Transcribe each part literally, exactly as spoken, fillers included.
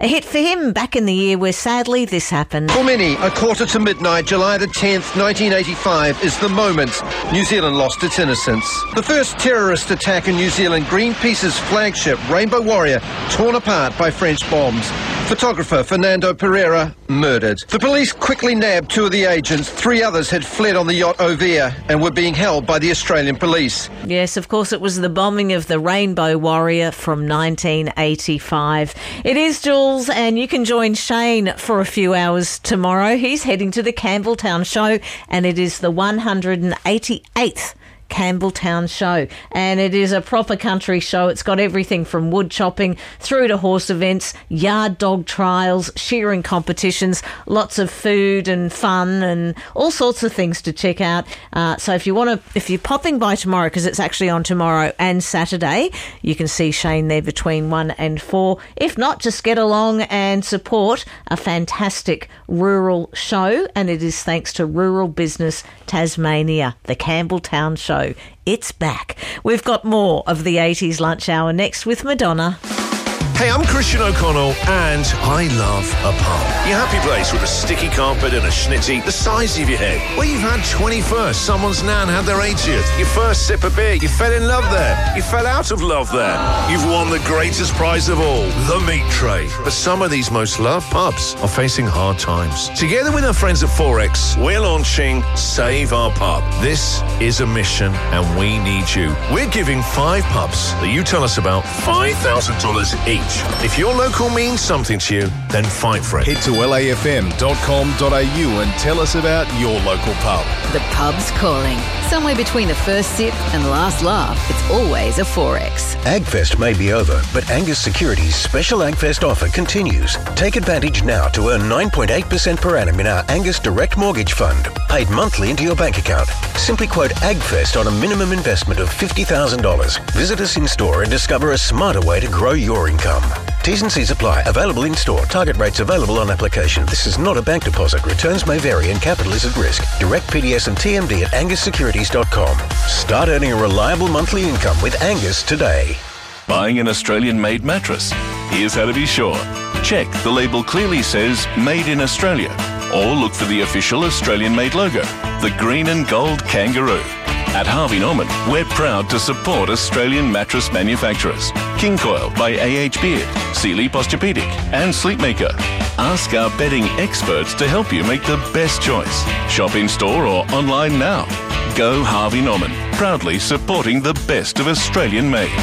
A hit for him back in the year where sadly this happened. For many, a quarter to midnight, July the tenth, nineteen eighty-five, is the moment New Zealand lost its innocence. The first terrorist attack in New Zealand, Greenpeace's flagship Rainbow Warrior, torn apart by French bombs. Photographer Fernando Pereira murdered. The police quickly nabbed two of the agents. Three others had fled on the yacht Ovia and were being held by the Australian police. Yes, of course, it was the bombing of the Rainbow Warrior from nineteen eighty-five. It is Jules, and you can join Shane for a few hours tomorrow. He's heading to the Campbelltown show, and it is the one hundred eighty-eighth Campbelltown show, and it is a proper country show. It's got everything from wood chopping through to horse events, yard dog trials, shearing competitions, lots of food and fun and all sorts of things to check out. Uh, so if you want to, if you're popping by tomorrow, because it's actually on tomorrow and Saturday, you can see Shane there between one and four. If not, just get along and support a fantastic rural show, and it is thanks to Rural Business Tasmania, the Campbelltown show. It's back. We've got more of the eighties lunch hour next with Madonna. Hey, I'm Christian O'Connell, and I love a pub. Your happy place with a sticky carpet and a schnitty the size of your head. Where you've had twenty-first, someone's nan had their eightieth, your first sip of beer, you fell in love there, you fell out of love there. You've won the greatest prize of all, the meat tray. But some of these most loved pubs are facing hard times. Together with our friends at Forex, we're launching Save Our Pub. This is a mission, and we need you. We're giving five pubs that you tell us about five thousand dollars each. If your local means something to you, then fight for it. Head to L A F M dot com dot a u and tell us about your local pub. The pub's calling. Somewhere between the first sip and last laugh, it's always a Forex. AgFest may be over, but Angus Securities' special AgFest offer continues. Take advantage now to earn nine point eight percent per annum in our Angus Direct Mortgage Fund, paid monthly into your bank account. Simply quote AgFest on a minimum investment of fifty thousand dollars. Visit us in store and discover a smarter way to grow your income. T's and C's apply. Available in store. Target rates available on application. This is not a bank deposit. Returns may vary and capital is at risk. Direct P D S and T M D at angus securities dot com. Start earning a reliable monthly income with Angus today. Buying an Australian-made mattress? Here's how to be sure. Check the label clearly says Made in Australia, or look for the official Australian-made logo, the green and gold kangaroo. At Harvey Norman, we're proud to support Australian mattress manufacturers. King Coil by A H Beard, Sealy Posturepedic and Sleepmaker. Ask our bedding experts to help you make the best choice. Shop in store or online now. Go Harvey Norman, proudly supporting the best of Australian made.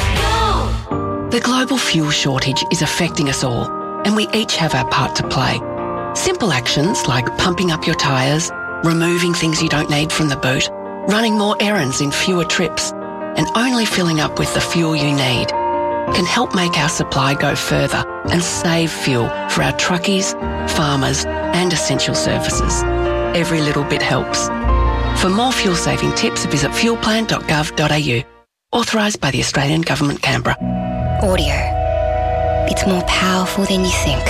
The global fuel shortage is affecting us all, and we each have our part to play. Simple actions like pumping up your tyres, removing things you don't need from the boot, running more errands in fewer trips, and only filling up with the fuel you need can help make our supply go further and save fuel for our truckies, farmers and essential services. Every little bit helps. For more fuel-saving tips, visit fuel plan dot gov dot a u. Authorised by the Australian Government, Canberra. Audio. It's more powerful than you think.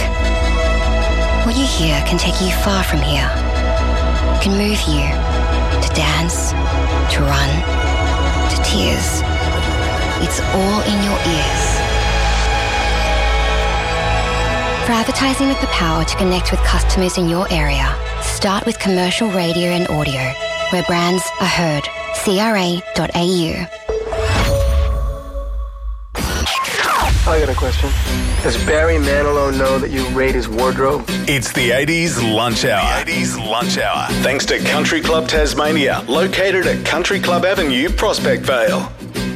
What you hear can take you far from here. It can move you to dance, to run, to tears. It's all in your ears. For advertising with the power to connect with customers in your area, start with commercial radio and audio, where brands are heard. C R A dot A U. I got a question. Does Barry Manilow know that you raid his wardrobe? It's the eighties Lunch Hour. The eighties Lunch Hour. Thanks to Country Club Tasmania, located at Country Club Avenue, Prospect Vale.